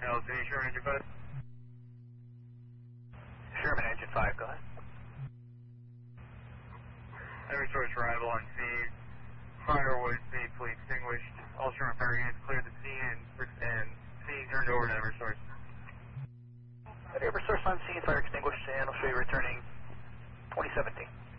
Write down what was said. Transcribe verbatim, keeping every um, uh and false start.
L Z, Sherman Engine five. Sherman Engine five, go ahead. Every source arrival on scene. Fire was safely extinguished. All Sherman fire units cleared the scene and, and scene turned over to every source. Every source on scene, fire extinguished, and I'll show you returning twenty seventeen.